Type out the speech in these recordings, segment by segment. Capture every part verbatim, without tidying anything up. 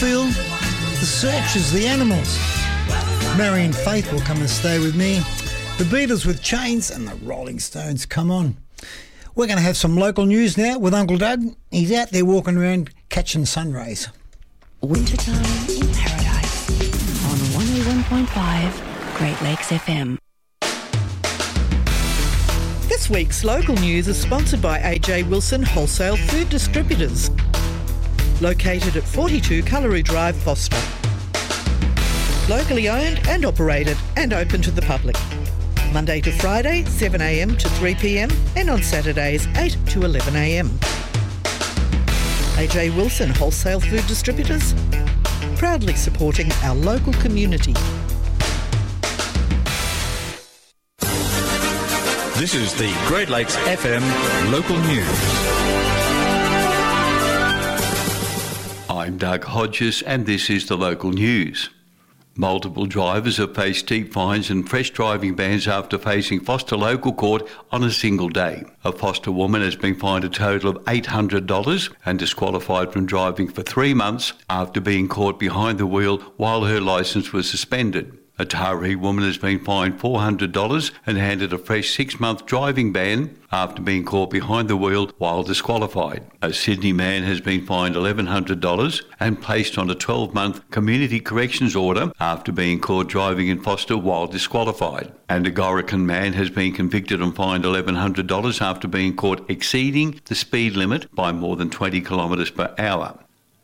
Caulfield, The Searchers, The Animals. Marion Faith will come and stay with me. The Beatles with Chains and the Rolling Stones, come on. We're going to have some local news now with Uncle Doug. He's out there walking around catching sun rays. Wintertime in Paradise on one oh one point five Great Lakes F M. This week's local news is sponsored by A J Wilson Wholesale Food Distributors, located at forty-two Cullery Drive, Foster. Locally owned and operated and open to the public. Monday to Friday, seven a m to three p m and on Saturdays, eight to eleven a m. A J Wilson Wholesale Food Distributors, proudly supporting our local community. This is the Great Lakes F M local news. I'm Doug Hodges and this is the local news. Multiple drivers have faced steep fines and fresh driving bans after facing Foster Local Court on a single day. A Foster woman has been fined a total of eight hundred dollars and disqualified from driving for three months after being caught behind the wheel while her licence was suspended. A Taree woman has been fined four hundred dollars and handed a fresh six-month driving ban after being caught behind the wheel while disqualified. A Sydney man has been fined eleven hundred dollars and placed on a twelve-month community corrections order after being caught driving in Foster while disqualified. And a Gorican man has been convicted and fined eleven hundred dollars after being caught exceeding the speed limit by more than twenty kilometres per hour.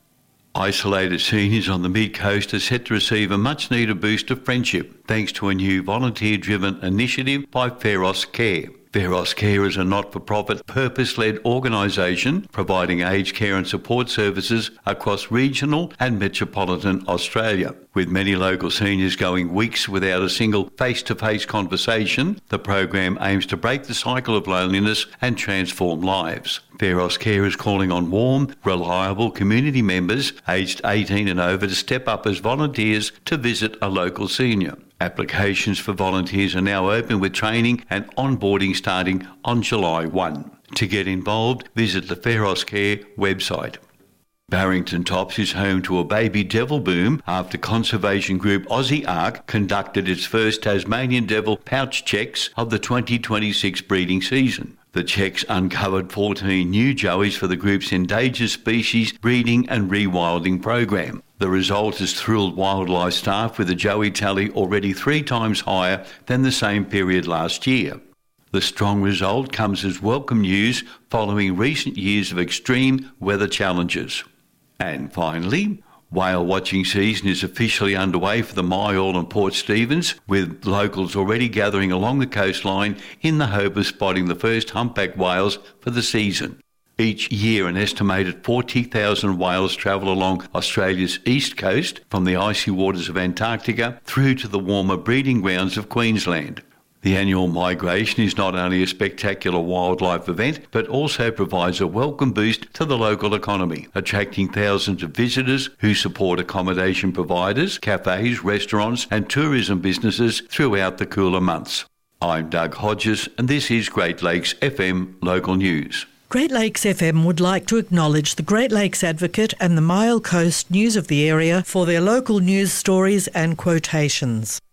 Isolated seniors on the mid-coast are set to receive a much-needed boost of friendship thanks to a new volunteer-driven initiative by Pharos Care. Pharos Care is a not-for-profit, purpose-led organisation providing aged care and support services across regional and metropolitan Australia. With many local seniors going weeks without a single face-to-face conversation, the program aims to break the cycle of loneliness and transform lives. Pharos Care is calling on warm, reliable community members aged eighteen and over to step up as volunteers to visit a local senior. Applications for volunteers are now open with training and onboarding starting on July first. To get involved, visit the Pharos Care website. Barrington Tops is home to a baby devil boom after conservation group Aussie Ark conducted its first Tasmanian devil pouch checks of the twenty twenty-six breeding season. The checks uncovered fourteen new joeys for the group's endangered species breeding and rewilding program. The result has thrilled wildlife staff with a joey tally already three times higher than the same period last year. The strong result comes as welcome news following recent years of extreme weather challenges. And finally, whale watching season is officially underway for the Myall and Port Stephens, with locals already gathering along the coastline in the hope of spotting the first humpback whales for the season. Each year, an estimated forty thousand whales travel along Australia's east coast, from the icy waters of Antarctica through to the warmer breeding grounds of Queensland. The annual migration is not only a spectacular wildlife event, but also provides a welcome boost to the local economy, attracting thousands of visitors who support accommodation providers, cafes, restaurants and tourism businesses throughout the cooler months. I'm Doug Hodges and this is Great Lakes F M Local News. Great Lakes F M would like to acknowledge the Great Lakes Advocate and the Myall Coast News of the Area for their local news stories and quotations.